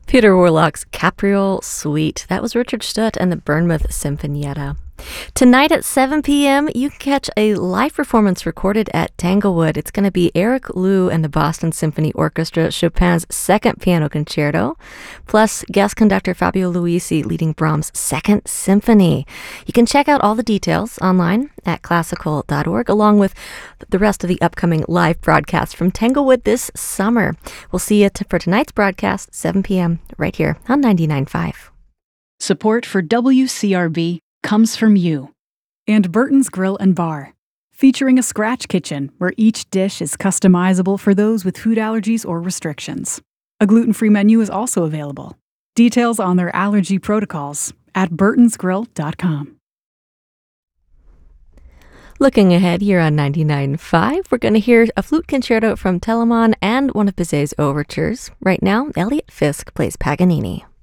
Peter Warlock's Capriole Suite. That was Richard Stutt and the Bournemouth Sinfonietta. Tonight at 7 p.m., you can catch a live performance recorded at Tanglewood. It's going to be Eric Liu and the Boston Symphony Orchestra, Chopin's Second Piano Concerto, plus guest conductor Fabio Luisi leading Brahms' Second Symphony. You can check out all the details online at classical.org, along with the rest of the upcoming live broadcasts from Tanglewood this summer. We'll see you for tonight's broadcast, 7 p.m., right here on 99.5. Support for WCRB comes from you and Burton's Grill and Bar, featuring a scratch kitchen where each dish is customizable for those with food allergies or restrictions. A gluten-free menu is also available. Details on their allergy protocols at burtonsgrill.com. Looking ahead here on 99.5, we're going to hear a flute concerto from Telemann and one of Bizet's overtures. Right now, Elliot Fisk plays Paganini.